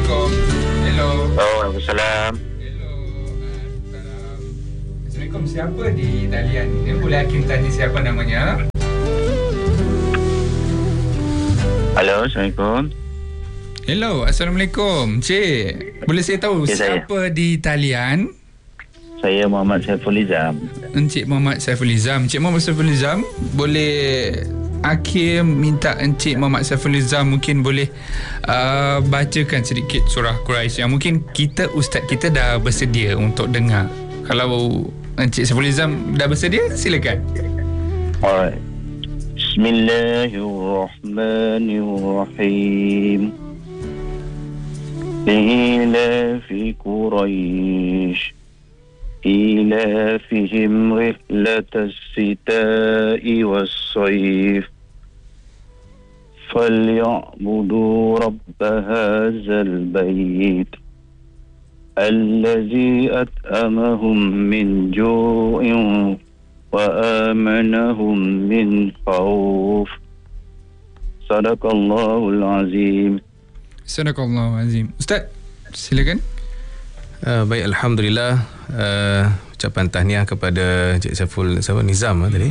Assalamualaikum. Hello. Waalaikumsalam. Hello. Assalamualaikum. Siapa di talian? Ini boleh Hakim tanya siapa namanya? Halo, Assalamualaikum. Hello. Assalamualaikum. Cik, boleh saya tahu siapa di talian? Saya Muhammad Saiful Izam. Encik Muhammad Saiful Izam. Encik Muhammad Saiful Izam, boleh Hakim minta Encik Muhammad Saiful Izam mungkin boleh bacakan sedikit surah Quraisy yang mungkin ustaz kita dah bersedia untuk dengar. Kalau Encik Saiful Izam dah bersedia, silakan. Alright. Bismillahirrahmanirrahim. Ila fi Quraisy إيلافهم رحلة الشتاء والصيف فليعبدوا رب هذا البيت الذي أطعمهم من جوع وآمنهم من خوف صدق الله العظيم. صدق الله العظيم. Ustaz, silakan. Baik, Alhamdulillah. Ucapan tahniah kepada Cik Saiful Nizam tadi.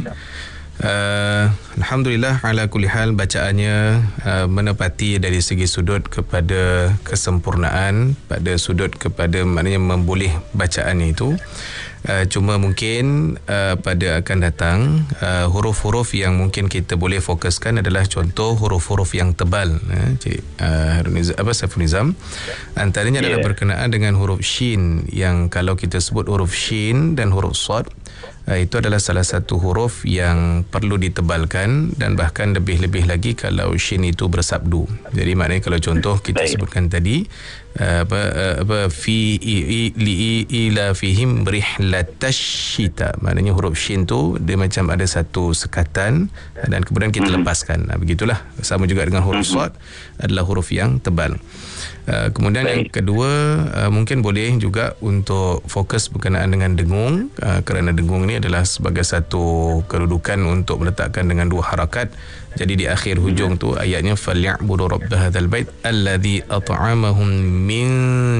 Alhamdulillah ala kulli hal, bacaannya menepati dari segi sudut kepada kesempurnaan, pada sudut kepada maknanya memboleh bacaannya itu. Cuma mungkin pada akan datang huruf-huruf yang mungkin kita boleh fokuskan adalah contoh huruf-huruf yang tebal. Cik Saiful Nizam, antaranya adalah berkenaan dengan huruf shin, yang kalau kita sebut huruf shin dan huruf sad, itu adalah salah satu huruf yang perlu ditebalkan, dan bahkan lebih-lebih lagi kalau shin itu bersabdu. Jadi maknanya kalau contoh kita sebutkan tadi fi ila fihim rihlatash shita, maknanya huruf shin tu dia macam ada satu sekatan dan kemudian kita lepaskan. Begitulah, sama juga dengan huruf sad, adalah huruf yang tebal. Kemudian yang kedua, mungkin boleh juga untuk fokus berkenaan dengan dengung, kerana dengung ini adalah sebagai satu kedudukan untuk meletakkan dengan dua harakat. Jadi di akhir hujung tu ayatnya falyabudu rabb hadzal bait alladzi at'amahum min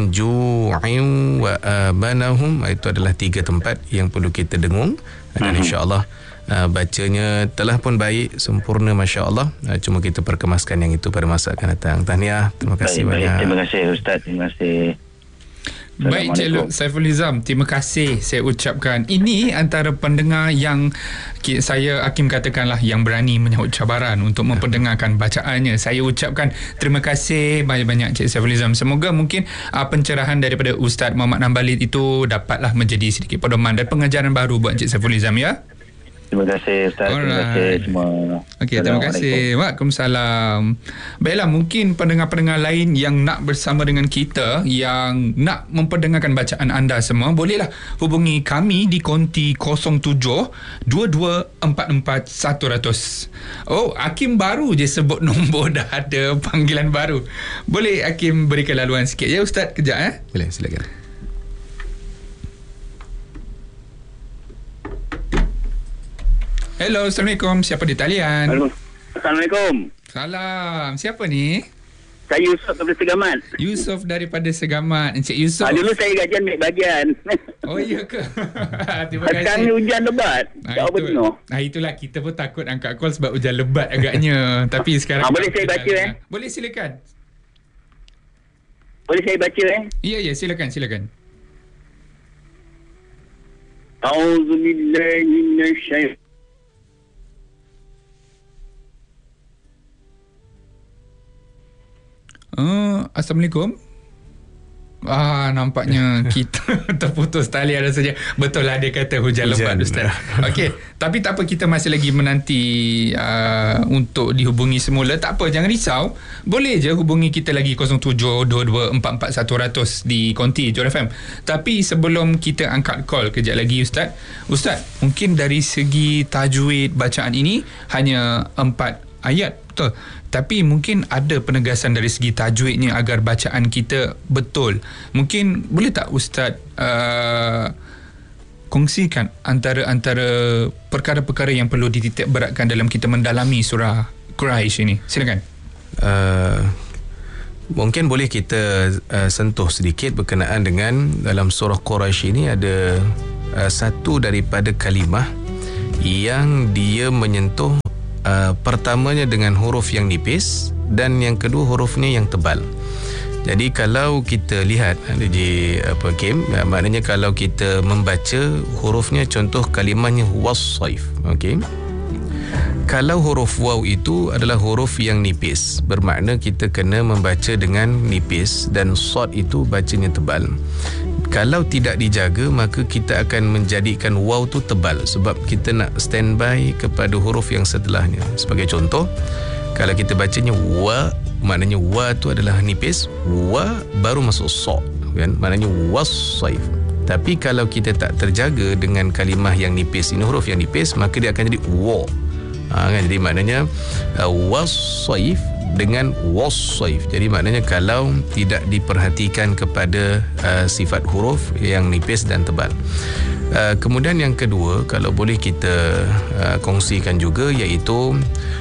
ju'in wa amanahum, itu adalah tiga tempat yang perlu kita dengung, dan insya-Allah bacanya telah pun baik, sempurna, masya-Allah. Cuma kita perkemaskan yang itu pada masa akan datang. Tahniah, terima kasih banyak. Terima kasih Ustaz, terima kasih. Baik, Cik Saiful Nizam, terima kasih saya ucapkan. Ini antara pendengar yang saya Hakim katakanlah yang berani menyahut cabaran untuk memperdengarkan bacaannya. Saya ucapkan terima kasih banyak-banyak Cik Saiful Nizam. Semoga mungkin pencerahan daripada Ustaz Muhammad Nambalid itu dapatlah menjadi sedikit pedoman dan pengajaran baru buat Cik Saiful Nizam, ya. Terima kasih Ustaz. Terima kasih semua. Okey, terima kasih. Waalaikumsalam. Baiklah, mungkin pendengar-pendengar lain yang nak bersama dengan kita, yang nak memperdengarkan bacaan anda semua, bolehlah hubungi kami di konti 07 2244 100. Oh, Hakim baru je sebut nombor, dah ada panggilan baru. Boleh Hakim berikan laluan sikit ya Ustaz, kejap Boleh, silakan. Hello, Assalamualaikum. Siapa di talian? Halo. Assalamualaikum. Salam. Siapa ni? Saya Yusof daripada Segamat. Yusuf daripada Segamat. Encik Yusuf. Dulu saya gajian ambil bagian. Oh, iya ke? Terima kasih. Sekarang ni hujan lebat. Itulah kita pun takut angkat call sebab hujan lebat agaknya. Tapi sekarang boleh saya baca Boleh, silakan. Boleh saya baca Ya, silakan. A'udzubillahi minasyaitanir Assalamualaikum. Nampaknya kita terputus tali ada saja. Betul lah dia kata hujan lebat, Ustaz. Okey, tapi tak apa, kita masih lagi menanti untuk dihubungi semula. Tak apa, jangan risau. Boleh je hubungi kita lagi 0722444100 di konti Jor FM. Tapi sebelum kita angkat call kejap lagi Ustaz, mungkin dari segi tajwid bacaan ini hanya 4 ayat, betul? Tapi mungkin ada penegasan dari segi tajwidnya agar bacaan kita betul. Mungkin boleh tak Ustaz kongsikan antara perkara-perkara yang perlu dititik beratkan dalam kita mendalami surah Quraisy ini? Silakan. Mungkin boleh kita sentuh sedikit berkenaan dengan dalam surah Quraisy ini ada satu daripada kalimah yang dia menyentuh pertamanya dengan huruf yang nipis dan yang kedua hurufnya yang tebal. Jadi kalau kita lihat di Kim, maknanya kalau kita membaca hurufnya, contoh kalimahnya was-saif, okey. Kalau huruf waw itu adalah huruf yang nipis, bermakna kita kena membaca dengan nipis, dan sad itu bacanya tebal. Kalau tidak dijaga, maka kita akan menjadikan waw tu tebal sebab kita nak standby kepada huruf yang setelahnya. Sebagai contoh, kalau kita bacanya wa, maknanya wa tu adalah nipis, wa baru masuk sad, kan? Maknanya was-saif. Tapi kalau kita tak terjaga dengan kalimah yang nipis ini, huruf yang nipis, maka dia akan jadi wa. Kan? Jadi maknanya was-saif dengan was-saif. Jadi maknanya kalau tidak diperhatikan kepada sifat huruf yang nipis dan tebal. Kemudian yang kedua, kalau boleh kita kongsikan juga, iaitu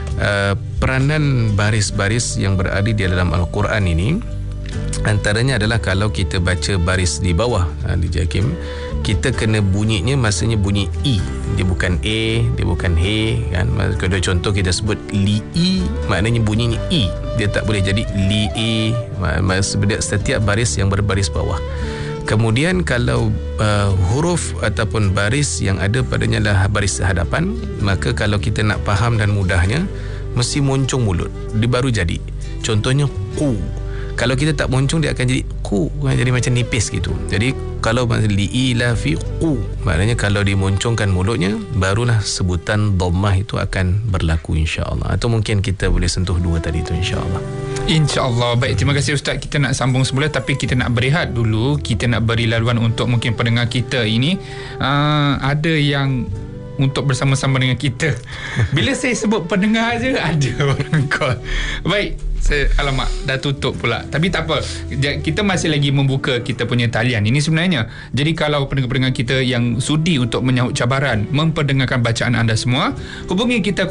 peranan baris-baris yang berada di dalam Al-Quran ini. Antaranya adalah kalau kita baca baris di bawah di Jakim, kita kena bunyinya maksudnya bunyi I. Dia bukan A, dia bukan he, kan? Kalau contoh kita sebut li-i, maknanya bunyinya I. Dia tak boleh jadi li-i. Maksudnya setiap baris yang berbaris bawah. Kemudian kalau huruf ataupun baris yang ada padanya adalah baris hadapan, maka kalau kita nak faham dan mudahnya, mesti moncong mulut. Dia baru jadi. Contohnya ku. Kalau kita tak moncong, dia akan jadi ku, jadi macam nipis gitu. Jadi kalau li'ila fi ku, maknanya kalau dimoncongkan mulutnya, barulah sebutan dhammah itu akan berlaku, insya-Allah. Atau mungkin kita boleh sentuh dua tadi itu, insya-Allah. InsyaAllah. Baik, terima kasih Ustaz. Kita nak sambung semula, tapi kita nak berehat dulu. Kita nak beri laluan untuk mungkin pendengar kita ini ada yang untuk bersama-sama dengan kita. Bila saya sebut pendengar je, ada orang call. Baik, alamak, dah tutup pula. Tapi tak apa, kita masih lagi membuka kita punya talian ini sebenarnya. Jadi kalau pendengar-pendengar kita yang sudi untuk menyahut cabaran memperdengarkan bacaan anda semua, hubungi kita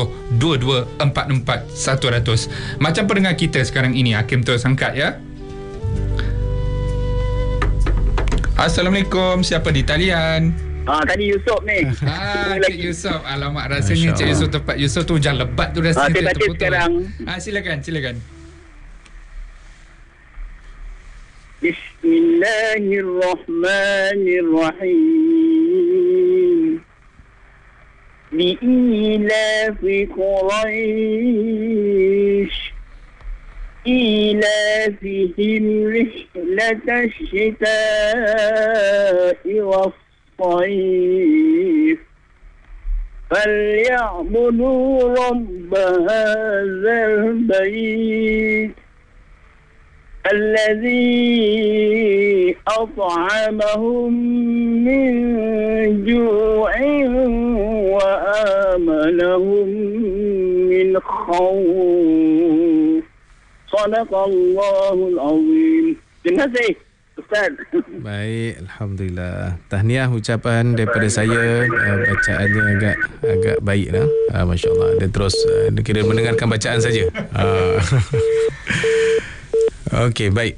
0722444100. Macam pendengar kita sekarang ini, Hakim terus angkat ya. Assalamualaikum, siapa di talian? Tadi Yusof ni. Cik Yusof. Alamak, rasanya Cik Yusof tempat Yusof tu hujan lebat tu rasanya. Saya baca sekarang. Silakan. Bismillahirrahmanirrahim. Li'ilafi Quraisy إيلافهم رحلة الشتاء والصيف فليعبدوا رب هذا البيت الذي أطعمهم من جوع وآمنهم من خوف. Sadaqallahul azim. Terima kasih Ustaz. Baik, alhamdulillah. Tahniah ucapan daripada saya. Bacaannya agak baik dah. Masya-Allah. Dia terus kira mendengarkan bacaan saja. Okey, baik.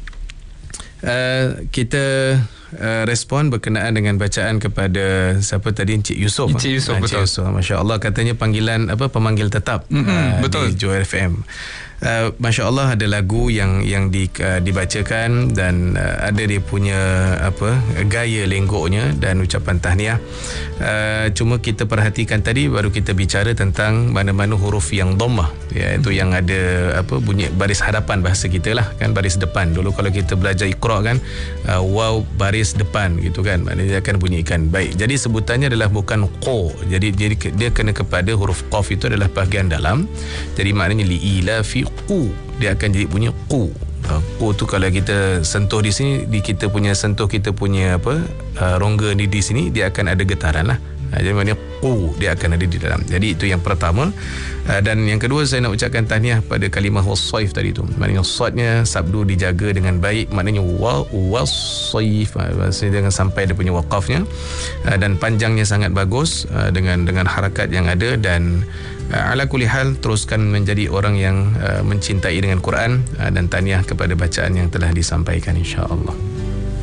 Kita respon berkenaan dengan bacaan kepada siapa tadi, Encik Yusof. Encik Yusof, betul. Masya-Allah, katanya panggilan pemanggil tetap betul. Di Johor FM. Masya-Allah, ada lagu yang dibacakan dan ada dia punya gaya lenggoknya dan ucapan tahniah. Cuma kita perhatikan tadi baru kita bicara tentang mana-mana huruf yang dhammah, iaitu yang ada bunyi baris hadapan bahasa kita lah, kan, baris depan. Dulu kalau kita belajar Iqra kan, waw baris depan gitu kan, maknanya dia akan bunyikan. Baik, jadi sebutannya adalah bukan qa. Jadi dia kena kepada huruf qaf, itu adalah bahagian dalam. Jadi maknanya li'ila fi qu, dia akan jadi bunyi qu. Qu tu kalau kita sentuh di sini, kita punya rongga di sini, dia akan ada getaran lah. Jadi maknanya qu, dia akan ada di dalam. Jadi itu yang pertama. Dan yang kedua, saya nak ucapkan tahniah pada kalimah was-saif tadi tu. Maknanya sadnya sabdu dijaga dengan baik, maknanya was-saif, maksudnya jangan sampai dia punya waqafnya, dan panjangnya sangat bagus dengan harakat yang ada, dan ala kulli hal, teruskan menjadi orang yang mencintai dengan Quran, dan tahniah kepada bacaan yang telah disampaikan, insya-Allah.